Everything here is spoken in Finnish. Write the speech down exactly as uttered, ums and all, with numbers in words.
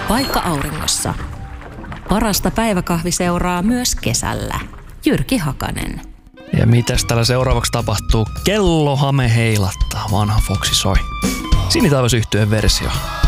Paikka auringossa. Parasta päiväkahvi seuraa myös kesällä. Jyrki Hakanen. Ja mitäs täällä seuraavaksi tapahtuu? Kellohame heilattaa, vanha Foxy soi. Sinitaivas yhtyeen versio.